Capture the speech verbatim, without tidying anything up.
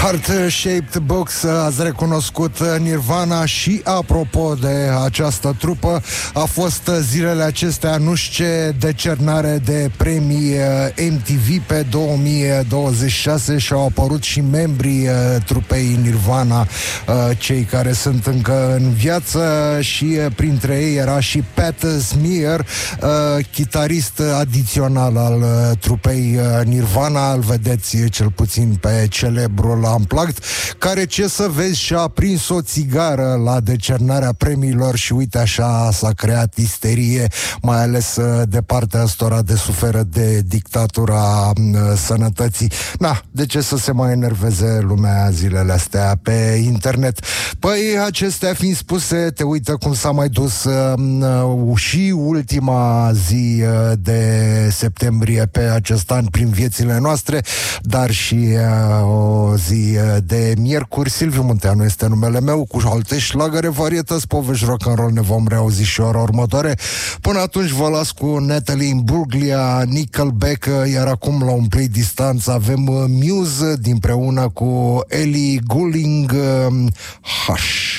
Heart-Shaped Box, ați recunoscut Nirvana. Și apropo de această trupă, a fost zilele acestea nu știu ce decernare de premii M T V pe două mii douăzeci și șase și au apărut și membrii trupei Nirvana, cei care sunt încă în viață, și printre ei era și Pat Smear, chitarist adițional al trupei Nirvana. Îl vedeți cel puțin pe celebrul Unplugged, care, ce să vezi, și-a prins o țigară la decernarea premiilor și uite așa s-a creat isterie, mai ales de partea astora de suferă de dictatura sănătății. Na, de ce să se mai enerveze lumea zilele astea pe internet? Păi, acestea fiind spuse, te uită cum s-a mai dus uh, și ultima zi uh, de septembrie pe acest an prin viețile noastre, dar și uh, o zi de miercuri. Silviu Munteanu este numele meu, cu alte șlagăre, varietăți, povești rock and roll. Ne vom reauzi și ora următoare. Până atunci vă las cu Natalie Imbruglia, Nickelback, iar acum la un play distanță avem Muse, dinpreună cu Ellie Goulding, Hush.